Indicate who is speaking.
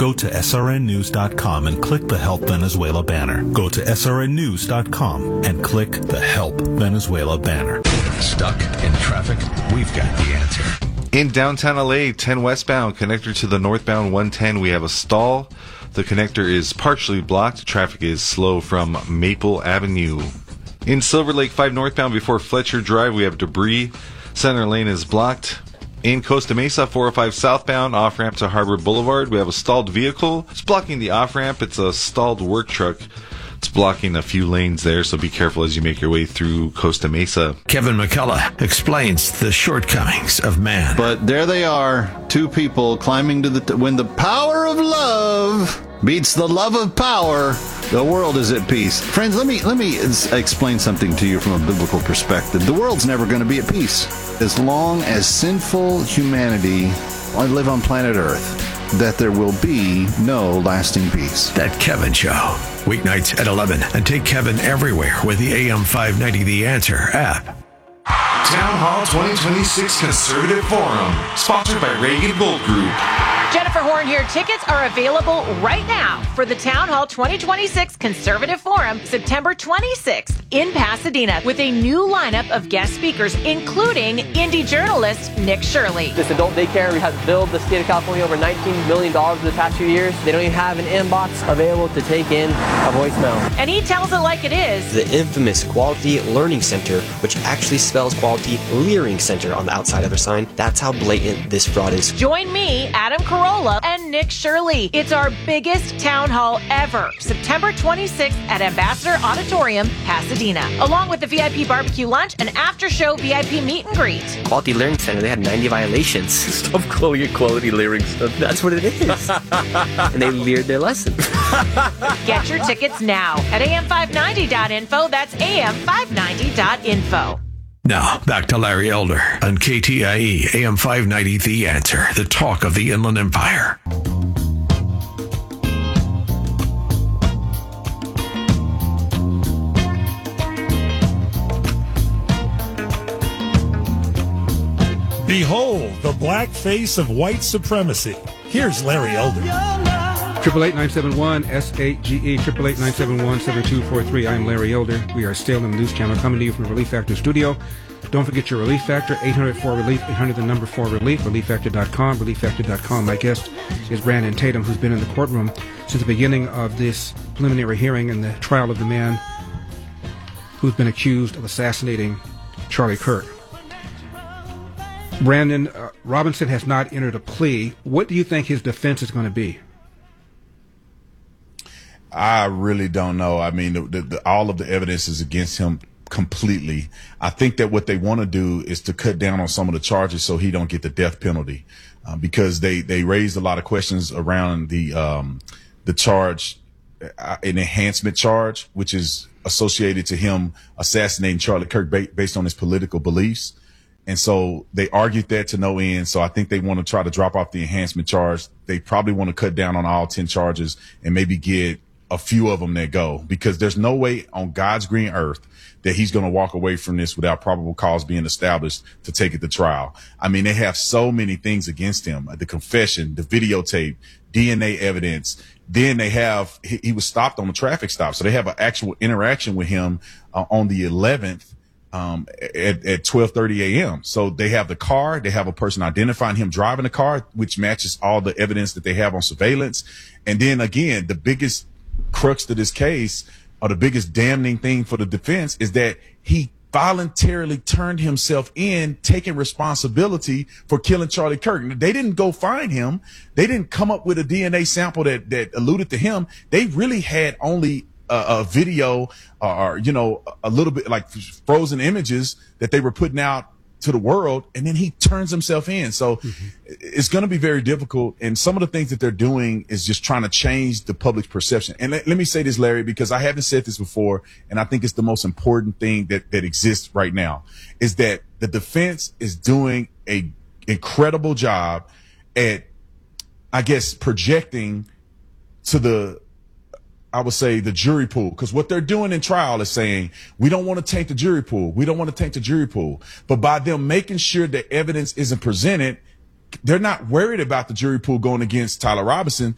Speaker 1: Go to srnnews.com and click the Help Venezuela banner. Go to srnnews.com and click the Help Venezuela banner.
Speaker 2: Stuck in traffic? We've got the answer.
Speaker 3: In downtown LA, 10 westbound, connector to the northbound 110, we have a stall. The connector is partially blocked. Traffic is slow from Maple Avenue. In Silver Lake 5 northbound before Fletcher Drive, we have debris. Center lane is blocked. In Costa Mesa, 405 southbound, off-ramp to Harbor Boulevard, we have a stalled vehicle. It's blocking the off-ramp. It's a stalled work truck. It's blocking a few lanes there, so be careful as you make your way through Costa Mesa.
Speaker 4: Kevin McCullough explains the shortcomings of man.
Speaker 5: But there they are, two people climbing to when the power of love beats the love of power, the world is at peace. Friends, let me explain something to you from a biblical perspective. The world's never going to be at peace as long as sinful humanity live on planet Earth. That there will be no lasting peace.
Speaker 4: That Kevin Show. Weeknights at 11. And take Kevin everywhere with the AM 590 The Answer app.
Speaker 6: Town Hall 2026 Conservative Forum, sponsored by Reagan Gold Group.
Speaker 7: Jennifer Horn here. Tickets are available right now for the Town Hall 2026 Conservative Forum, September 26th in Pasadena, with a new lineup of guest speakers, including indie journalist Nick Shirley.
Speaker 8: This adult daycare has billed the state of California over $19 million in the past few years. They don't even have an inbox available to take in a voicemail.
Speaker 7: And he tells it like it is.
Speaker 9: The infamous Quality Learning Center, which actually spells Quality Leering Center on the outside of their sign. That's how blatant this fraud is.
Speaker 7: Join me, Adam Carolla, and Nick Shirley. It's our biggest town hall ever, September 26th at Ambassador Auditorium, Pasadena, along with the VIP barbecue lunch and after-show VIP meet and greet.
Speaker 9: Quality Learning Center, they had 90 violations.
Speaker 10: Stop calling it quality leering stuff.
Speaker 9: That's what it is. And they leered their lesson.
Speaker 7: Get your tickets now at am590.info. That's am590.info.
Speaker 4: Now, back to Larry Elder on KTIE, AM 590, The Answer, the talk of the Inland Empire.
Speaker 11: Behold the black face of white supremacy. Here's Larry Elder.
Speaker 12: 888-971-SAGE, 888-971-7243. I'm Larry Elder. We are still in the News Channel, coming to you from the Relief Factor studio. Don't forget your Relief Factor, 800-4RELIEF, 800-4RELIEF, relieffactor.com, relieffactor.com. My guest is Brandon Tatum, who's been in the courtroom since the beginning of this preliminary hearing in the trial of the man who's been accused of assassinating Charlie Kirk. Brandon, Robinson has not entered a plea. What do you think his defense is going to be?
Speaker 13: I really don't know. I mean, all of the evidence is against him completely. I think that what they want to do is to cut down on some of the charges so he don't get the death penalty, because they raised a lot of questions around the charge, an enhancement charge, which is associated to him assassinating Charlie Kirk based on his political beliefs. And so they argued that to no end. So I think they want to try to drop off the enhancement charge. They probably want to cut down on all 10 charges and maybe get a few of them that go, because there's no way on God's green earth that he's going to walk away from this without probable cause being established to take it to trial. I mean, they have so many things against him, the confession, the videotape, DNA evidence. Then they have, he was stopped on a traffic stop. So they have an actual interaction with him on the 11th. At 12:30 a.m. So they have the car, they have a person identifying him driving the car, which matches all the evidence that they have on surveillance. And then again, the biggest crux to this case, or the biggest damning thing for the defense, is that he voluntarily turned himself in, taking responsibility for killing Charlie Kirk. They didn't go find him. They didn't come up with a DNA sample that alluded to him. They really had only a video or, you know, a little bit like frozen images that they were putting out to the world, and then he turns himself in. So it's going to be very difficult. And some of the things that they're doing is just trying to change the public's perception. And let me say this, Larry, because I haven't said this before, and I think it's the most important thing that exists right now, is that the defense is doing a incredible job at, I guess, projecting to the, I would say, the jury pool. Because what they're doing in trial is saying, we don't want to taint the jury pool. We don't want to taint the jury pool. But by them making sure that evidence isn't presented, they're not worried about the jury pool going against Tyler Robinson.